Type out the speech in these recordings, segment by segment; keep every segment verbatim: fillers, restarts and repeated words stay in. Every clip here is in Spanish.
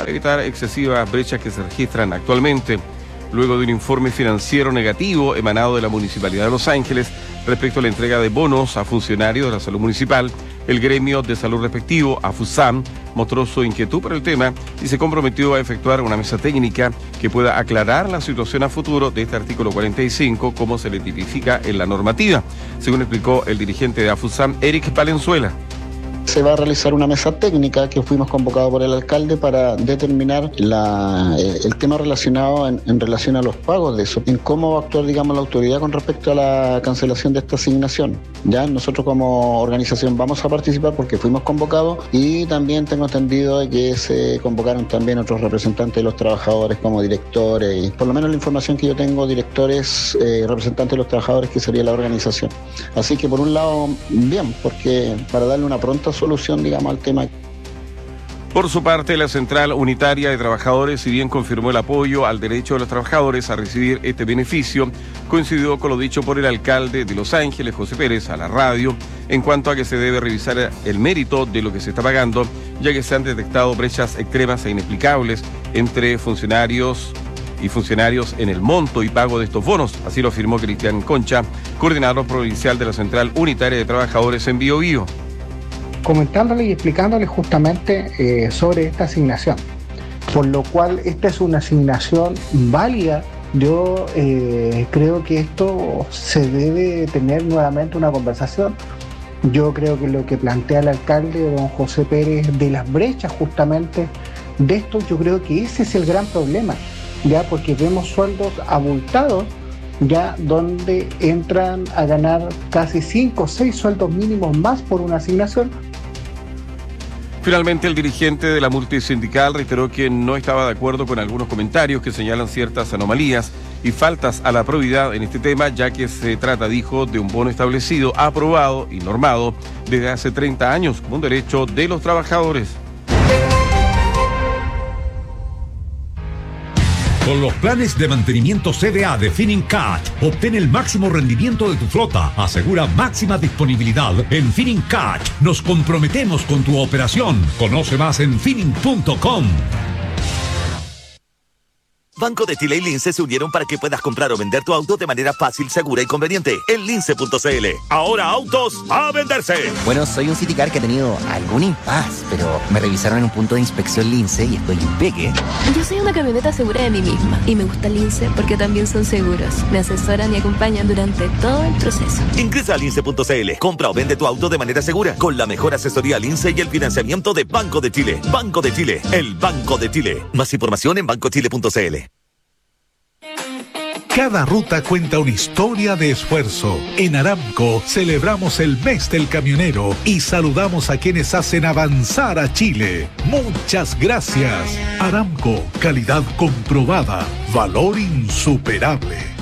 evitar excesivas brechas que se registran actualmente. Luego de un informe financiero negativo emanado de la Municipalidad de Los Ángeles respecto a la entrega de bonos a funcionarios de la salud municipal, el gremio de salud respectivo, AFUSAM, mostró su inquietud por el tema y se comprometió a efectuar una mesa técnica que pueda aclarar la situación a futuro de este artículo cuarenta y cinco, como se le tipifica en la normativa, según explicó el dirigente de AFUSAM, Eric Valenzuela. Se va a realizar una mesa técnica que fuimos convocados por el alcalde para determinar la, el tema relacionado en, en relación a los pagos de eso, en cómo va a actuar, digamos, la autoridad con respecto a la cancelación de esta asignación. Ya nosotros como organización vamos a participar porque fuimos convocados y también tengo entendido de que se convocaron también otros representantes de los trabajadores como directores, y por lo menos la información que yo tengo, directores, eh, representantes de los trabajadores, que sería la organización. Así que por un lado, bien, porque para darle una pronta solución, digamos, al tema. Por su parte, la Central Unitaria de Trabajadores, si bien confirmó el apoyo al derecho de los trabajadores a recibir este beneficio, coincidió con lo dicho por el alcalde de Los Ángeles, José Pérez, a la radio, en cuanto a que se debe revisar el mérito de lo que se está pagando, ya que se han detectado brechas extremas e inexplicables entre funcionarios y funcionarios en el monto y pago de estos bonos. Así lo afirmó Cristian Concha, coordinador provincial de la Central Unitaria de Trabajadores en Biobío. Comentándole y explicándole justamente eh, sobre esta asignación, por lo cual esta es una asignación válida. Yo eh, creo que esto se debe tener nuevamente una conversación. Yo creo que lo que plantea el alcalde, don José Pérez, de las brechas justamente de esto, yo creo que ese es el gran problema, ya, porque vemos sueldos abultados, ya, donde entran a ganar casi cinco o seis sueldos mínimos más por una asignación. Finalmente, el dirigente de la multisindical reiteró que no estaba de acuerdo con algunos comentarios que señalan ciertas anomalías y faltas a la probidad en este tema, ya que se trata, dijo, de un bono establecido, aprobado y normado desde hace treinta años como un derecho de los trabajadores. Con los planes de mantenimiento C D A de Finincat, obtén el máximo rendimiento de tu flota. Asegura máxima disponibilidad en Finincat. Nos comprometemos con tu operación. Conoce más en Finin punto com. Banco de Chile y Lince se unieron para que puedas comprar o vender tu auto de manera fácil, segura y conveniente en lince punto c l. Ahora autos a venderse. Bueno, soy un Citicar que ha tenido algún impas, pero me revisaron en un punto de inspección Lince y estoy impeque. Yo soy una camioneta segura de mí misma y me gusta Lince porque también son seguros. Me asesoran y acompañan durante todo el proceso. Ingresa a lince punto c l. Compra o vende tu auto de manera segura con la mejor asesoría Lince y el financiamiento de Banco de Chile. Banco de Chile, el Banco de Chile. Más información en banco chile punto c l. Cada ruta cuenta una historia de esfuerzo. En Aramco celebramos el mes del camionero y saludamos a quienes hacen avanzar a Chile. Muchas gracias. Aramco, calidad comprobada, valor insuperable.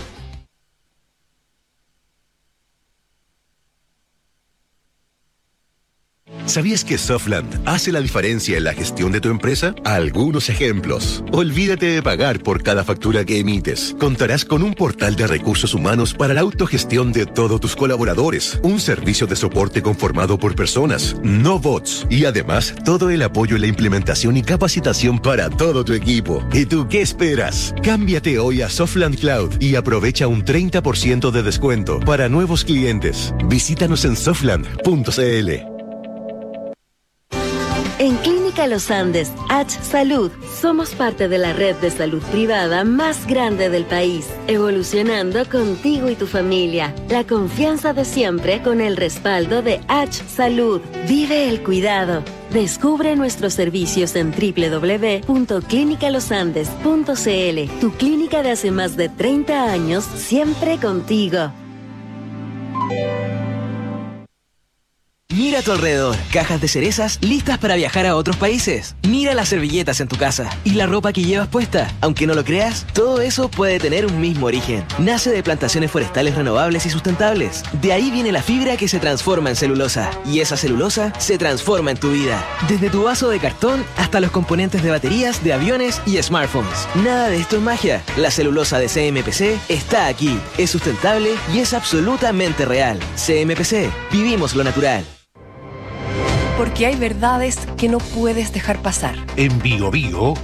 ¿Sabías que Softland hace la diferencia en la gestión de tu empresa? Algunos ejemplos. Olvídate de pagar por cada factura que emites. Contarás con un portal de recursos humanos para la autogestión de todos tus colaboradores. Un servicio de soporte conformado por personas, no bots. Y además, todo el apoyo en la implementación y capacitación para todo tu equipo. ¿Y tú qué esperas? Cámbiate hoy a Softland Cloud y aprovecha un treinta por ciento de descuento para nuevos clientes. Visítanos en softland punto c l. En Clínica Los Andes, H Salud, somos parte de la red de salud privada más grande del país, evolucionando contigo y tu familia. La confianza de siempre con el respaldo de H Salud. Vive el cuidado. Descubre nuestros servicios en doble u doble u doble u punto clínica los andes punto c l. Tu clínica de hace más de treinta años, siempre contigo. Mira a tu alrededor, cajas de cerezas listas para viajar a otros países. Mira las servilletas en tu casa y la ropa que llevas puesta. Aunque no lo creas, todo eso puede tener un mismo origen. Nace de plantaciones forestales renovables y sustentables. De ahí viene la fibra que se transforma en celulosa. Y esa celulosa se transforma en tu vida. Desde tu vaso de cartón hasta los componentes de baterías, de aviones y smartphones. Nada de esto es magia. La celulosa de C M P C está aquí. Es sustentable y es absolutamente real. C M P C. Vivimos lo natural. Porque hay verdades que no puedes dejar pasar. En Bio Bio